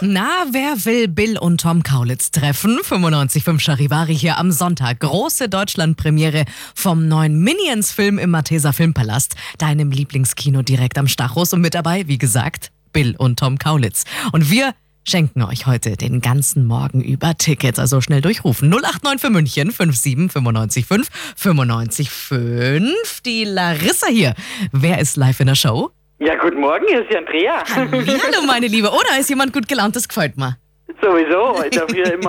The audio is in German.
Na, wer will Bill und Tom Kaulitz treffen? 95.5 Charivari hier am Sonntag. Große Deutschlandpremiere vom neuen Minions-Film im Malteser Filmpalast, deinem Lieblingskino direkt am Stachus. Und mit dabei, wie gesagt, Bill und Tom Kaulitz. Und wir schenken euch heute den ganzen Morgen über Tickets. Also schnell durchrufen. 089 für München 57 95 5. Die Larissa hier. Wer ist live in der Show? Ja, guten Morgen, hier ist die Andrea. Hallo, meine Liebe. Oder ist jemand gut gelaunt? Das gefällt mir. Sowieso, dafür immer.